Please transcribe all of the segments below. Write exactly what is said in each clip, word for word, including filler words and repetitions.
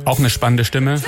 Auch eine spannende Stimme.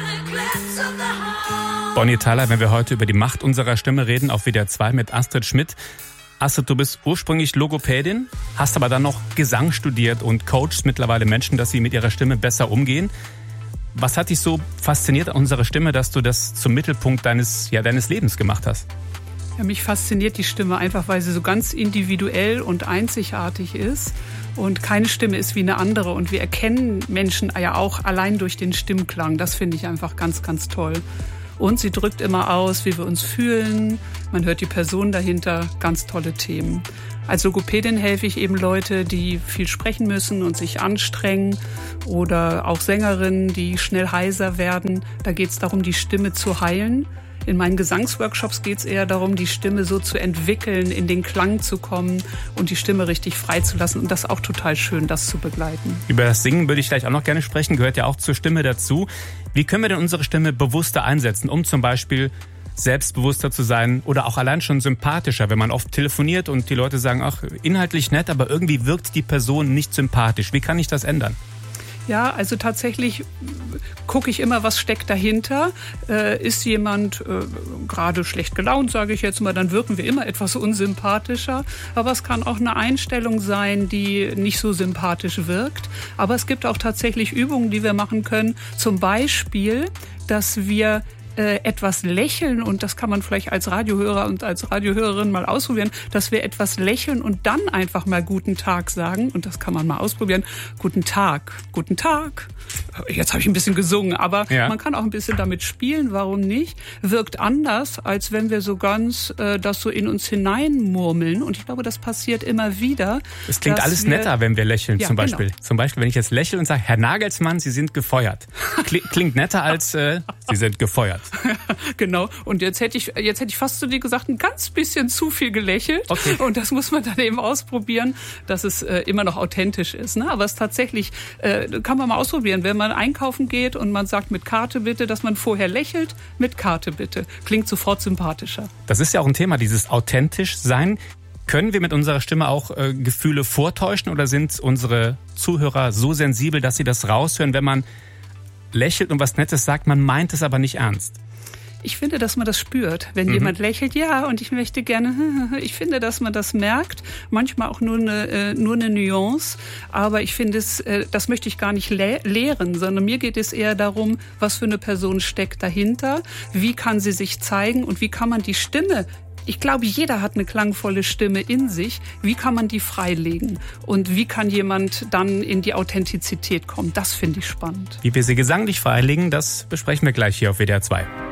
Bonnie Tyler, wenn wir heute über die Macht unserer Stimme reden, auf W D R zwei mit Astrid Schmidt. Astrid, du bist ursprünglich Logopädin, hast aber dann noch Gesang studiert und coachst mittlerweile Menschen, dass sie mit ihrer Stimme besser umgehen. Was hat dich so fasziniert an unserer Stimme, dass du das zum Mittelpunkt deines, ja, deines Lebens gemacht hast? Ja, mich fasziniert die Stimme einfach, weil sie so ganz individuell und einzigartig ist. Und keine Stimme ist wie eine andere. Und wir erkennen Menschen ja auch allein durch den Stimmklang. Das finde ich einfach ganz, ganz toll. Und sie drückt immer aus, wie wir uns fühlen. Man hört die Person dahinter. Ganz tolle Themen. Als Logopädin helfe ich eben Leute, die viel sprechen müssen und sich anstrengen. Oder auch Sängerinnen, die schnell heiser werden. Da geht es darum, die Stimme zu heilen. In meinen Gesangsworkshops geht es eher darum, die Stimme so zu entwickeln, in den Klang zu kommen und die Stimme richtig freizulassen. Und das ist auch total schön, das zu begleiten. Über das Singen würde ich gleich auch noch gerne sprechen, gehört ja auch zur Stimme dazu. Wie können wir denn unsere Stimme bewusster einsetzen, um zum Beispiel selbstbewusster zu sein oder auch allein schon sympathischer, wenn man oft telefoniert und die Leute sagen, ach, inhaltlich nett, aber irgendwie wirkt die Person nicht sympathisch. Wie kann ich das ändern? Ja, also tatsächlich gucke ich immer, was steckt dahinter. Äh, ist jemand äh, gerade schlecht gelaunt, sage ich jetzt mal, dann wirken wir immer etwas unsympathischer. Aber es kann auch eine Einstellung sein, die nicht so sympathisch wirkt. Aber es gibt auch tatsächlich Übungen, die wir machen können. Zum Beispiel, dass wir etwas lächeln, und das kann man vielleicht als Radiohörer und als Radiohörerin mal ausprobieren, dass wir etwas lächeln und dann einfach mal guten Tag sagen, und das kann man mal ausprobieren. Guten Tag, guten Tag. Jetzt habe ich ein bisschen gesungen, aber ja. Man kann auch ein bisschen damit spielen, warum nicht? Wirkt anders, als wenn wir so ganz äh, das so in uns hineinmurmeln, und ich glaube, das passiert immer wieder. Es klingt alles wir, netter, wenn wir lächeln, ja, zum Beispiel. Genau. Zum Beispiel, wenn ich jetzt lächle und sage, Herr Nagelsmann, Sie sind gefeuert. Klingt netter als äh, Sie sind gefeuert. Genau. Und jetzt hätte ich, jetzt hätte ich fast zu dir gesagt, ein ganz bisschen zu viel gelächelt. Okay. Und das muss man dann eben ausprobieren, dass es äh, immer noch authentisch ist. Ne? Aber es tatsächlich, äh, kann man mal ausprobieren, wenn man einkaufen geht und man sagt mit Karte bitte, dass man vorher lächelt, mit Karte bitte. Klingt sofort sympathischer. Das ist ja auch ein Thema, dieses authentisch sein. Können wir mit unserer Stimme auch äh, Gefühle vortäuschen, oder sind unsere Zuhörer so sensibel, dass sie das raushören, wenn man lächelt und was Nettes sagt, man meint es aber nicht ernst? Ich finde, dass man das spürt, wenn mhm. jemand lächelt, ja, und ich möchte gerne, ich finde, dass man das merkt, manchmal auch nur eine, nur eine Nuance, aber ich finde es, das möchte ich gar nicht le- lehren, sondern mir geht es eher darum, was für eine Person steckt dahinter, wie kann sie sich zeigen und wie kann man die Stimme, ich glaube, jeder hat eine klangvolle Stimme in sich. Wie kann man die freilegen? Und wie kann jemand dann in die Authentizität kommen? Das finde ich spannend. Wie wir sie gesanglich freilegen, das besprechen wir gleich hier auf W D R zwei.